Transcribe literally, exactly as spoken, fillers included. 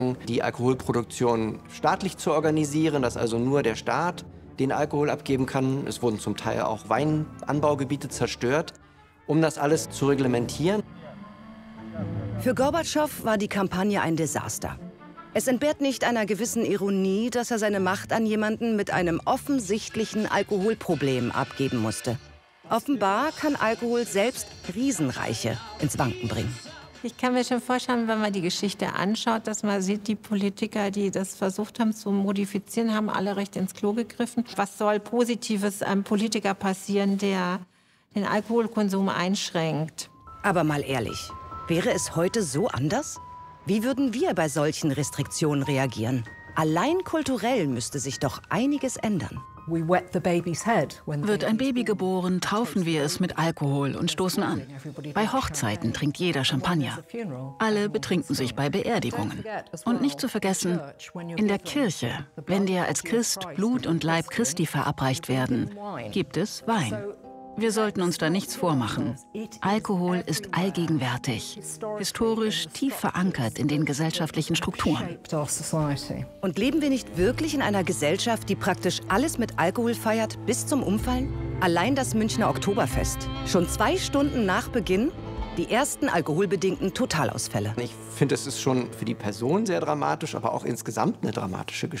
die Alkoholproduktion staatlich zu organisieren, dass also nur der Staat den Alkohol abgeben kann. Es wurden zum Teil auch Weinanbaugebiete zerstört, um das alles zu reglementieren. Für Gorbatschow war die Kampagne ein Desaster. Es entbehrt nicht einer gewissen Ironie, dass er seine Macht an jemanden mit einem offensichtlichen Alkoholproblem abgeben musste. Offenbar kann Alkohol selbst Riesenreiche ins Wanken bringen. Ich kann mir schon vorstellen, wenn man die Geschichte anschaut, dass man sieht, die Politiker, die das versucht haben zu modifizieren, haben alle recht ins Klo gegriffen. Was soll Positives einem Politiker passieren, der den Alkoholkonsum einschränkt? Aber mal ehrlich, wäre es heute so anders? Wie würden wir bei solchen Restriktionen reagieren? Allein kulturell müsste sich doch einiges ändern. Wird ein Baby geboren, taufen wir es mit Alkohol und stoßen an. Bei Hochzeiten trinkt jeder Champagner. Alle betrinken sich bei Beerdigungen. Und nicht zu vergessen, in der Kirche, wenn dir als Christ Blut und Leib Christi verabreicht werden, gibt es Wein. Wir sollten uns da nichts vormachen. Alkohol ist allgegenwärtig, historisch tief verankert in den gesellschaftlichen Strukturen. Und leben wir nicht wirklich in einer Gesellschaft, die praktisch alles mit Alkohol feiert, bis zum Umfallen? Allein das Münchner Oktoberfest. Schon zwei Stunden nach Beginn die ersten alkoholbedingten Totalausfälle. Ich finde, es ist schon für die Person sehr dramatisch, aber auch insgesamt eine dramatische Geschichte.